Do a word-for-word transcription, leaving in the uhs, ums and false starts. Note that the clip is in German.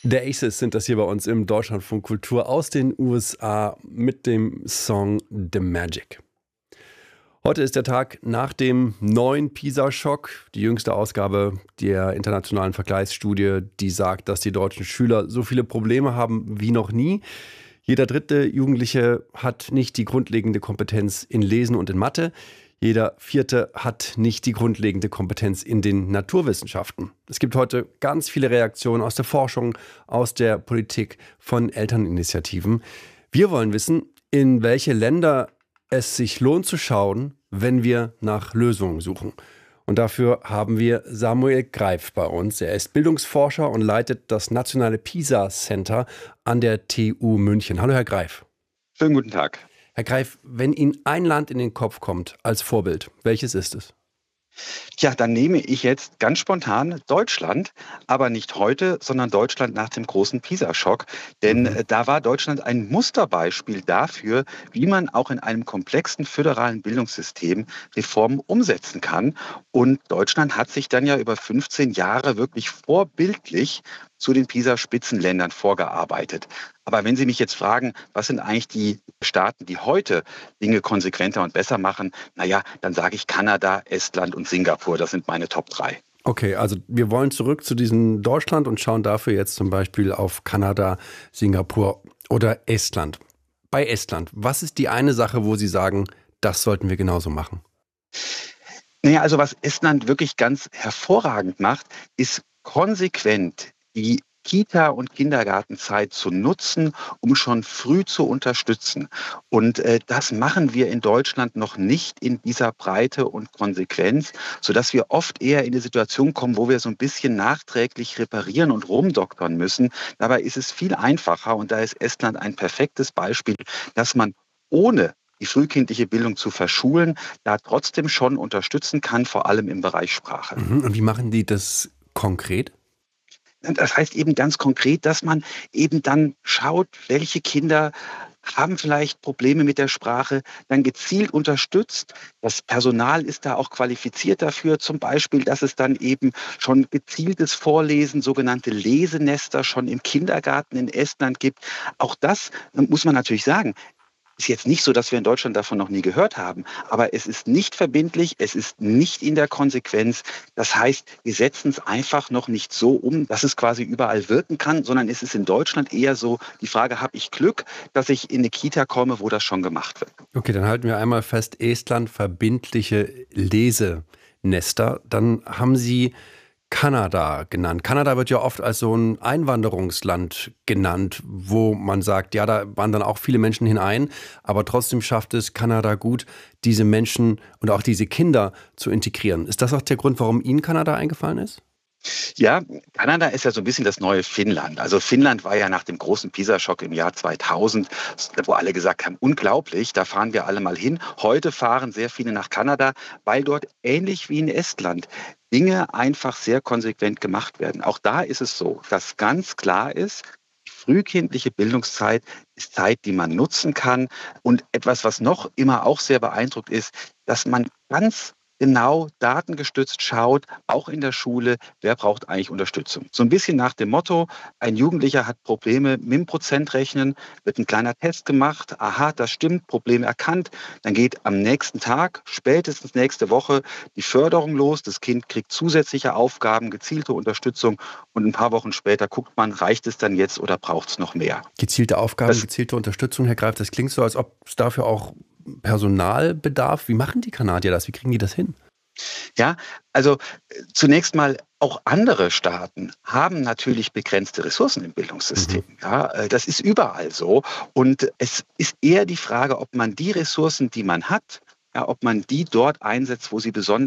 The Aces sind das hier bei uns im Deutschlandfunk Kultur aus den U S A mit dem Song The Magic. Heute ist der Tag nach dem neuen PISA-Schock, die jüngste Ausgabe der internationalen Vergleichsstudie, die sagt, dass die deutschen Schüler so viele Probleme haben wie noch nie. Jeder dritte Jugendliche hat nicht die grundlegende Kompetenz in Lesen und in Mathe. Jeder vierte hat nicht die grundlegende Kompetenz in den Naturwissenschaften. Es gibt heute ganz viele Reaktionen aus der Forschung, aus der Politik, von Elterninitiativen. Wir wollen wissen, in welche Länder es sich lohnt zu schauen, wenn wir nach Lösungen suchen. Und dafür haben wir Samuel Greif bei uns. Er ist Bildungsforscher und leitet das nationale PISA Center an der T U München. Hallo, Herr Greif. Schönen guten Tag. Herr Greif, wenn Ihnen ein Land in den Kopf kommt als Vorbild, welches ist es? Ja, dann nehme ich jetzt ganz spontan Deutschland, aber nicht heute, sondern Deutschland nach dem großen PISA-Schock. Denn Mhm. äh, da war Deutschland ein Musterbeispiel dafür, wie man auch in einem komplexen föderalen Bildungssystem Reformen umsetzen kann. Und Deutschland hat sich dann ja über fünfzehn Jahre wirklich vorbildlich zu den PISA-Spitzenländern vorgearbeitet. Aber wenn Sie mich jetzt fragen, was sind eigentlich die Staaten, die heute Dinge konsequenter und besser machen, naja, dann sage ich Kanada, Estland und Singapur. Das sind meine Top drei. Okay, also wir wollen zurück zu diesem Deutschland und schauen dafür jetzt zum Beispiel auf Kanada, Singapur oder Estland. Bei Estland, was ist die eine Sache, wo Sie sagen, das sollten wir genauso machen? Naja, also was Estland wirklich ganz hervorragend macht, ist konsequent die Kita- und Kindergartenzeit zu nutzen, um schon früh zu unterstützen. Und äh, das machen wir in Deutschland noch nicht in dieser Breite und Konsequenz, sodass wir oft eher in die Situation kommen, wo wir so ein bisschen nachträglich reparieren und rumdoktern müssen. Dabei ist es viel einfacher und da ist Estland ein perfektes Beispiel, dass man ohne die frühkindliche Bildung zu verschulen, da trotzdem schon unterstützen kann, vor allem im Bereich Sprache. Mhm. Und wie machen die das konkret? Das heißt eben ganz konkret, dass man eben dann schaut, welche Kinder haben vielleicht Probleme mit der Sprache, dann gezielt unterstützt. Das Personal ist da auch qualifiziert dafür, zum Beispiel, dass es dann eben schon gezieltes Vorlesen, sogenannte Lesenester schon im Kindergarten in Estland gibt. Auch das muss man natürlich sagen. Ist jetzt nicht so, dass wir in Deutschland davon noch nie gehört haben, aber es ist nicht verbindlich, es ist nicht in der Konsequenz. Das heißt, wir setzen es einfach noch nicht so um, dass es quasi überall wirken kann, sondern es ist in Deutschland eher so die Frage, habe ich Glück, dass ich in eine Kita komme, wo das schon gemacht wird. Okay, dann halten wir einmal fest, Estland verbindliche Lesenester. Dann haben Sie Kanada genannt. Kanada wird ja oft als so ein Einwanderungsland genannt, wo man sagt, ja, da wandern auch viele Menschen hinein, aber trotzdem schafft es Kanada gut, diese Menschen und auch diese Kinder zu integrieren. Ist das auch der Grund, warum Ihnen Kanada eingefallen ist? Ja, Kanada ist ja so ein bisschen das neue Finnland. Also Finnland war ja nach dem großen PISA-Schock im Jahr zweitausend, wo alle gesagt haben, unglaublich, da fahren wir alle mal hin. Heute fahren sehr viele nach Kanada, weil dort ähnlich wie in Estland Dinge einfach sehr konsequent gemacht werden. Auch da ist es so, dass ganz klar ist, die frühkindliche Bildungszeit ist Zeit, die man nutzen kann. Und etwas, was noch immer auch sehr beeindruckt ist, dass man ganz genau datengestützt schaut, auch in der Schule, wer braucht eigentlich Unterstützung. So ein bisschen nach dem Motto, ein Jugendlicher hat Probleme mit dem Prozentrechnen, wird ein kleiner Test gemacht, aha, das stimmt, Problem erkannt, dann geht am nächsten Tag, spätestens nächste Woche, die Förderung los, das Kind kriegt zusätzliche Aufgaben, gezielte Unterstützung und ein paar Wochen später guckt man, reicht es dann jetzt oder braucht es noch mehr? Gezielte Aufgaben, das, gezielte Unterstützung, Herr Greif, das klingt so, als ob es dafür auch Personalbedarf. Wie machen die Kanadier das? Wie kriegen die das hin? Ja, also äh, zunächst mal auch andere Staaten haben natürlich begrenzte Ressourcen im Bildungssystem. Mhm. Ja, äh, das ist überall so. Und es ist eher die Frage, ob man die Ressourcen, die man hat, ja, ob man die dort einsetzt, wo sie besonders